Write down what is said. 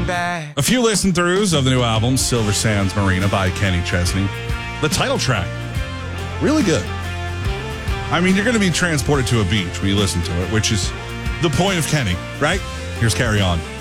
back. A few listen-throughs of the new album, Silver Sands Marina by Kenny Chesney. The title track, really good. I mean, you're going to be transported to a beach when you listen to it, which is the point of Kenny, right? Here's Carry On.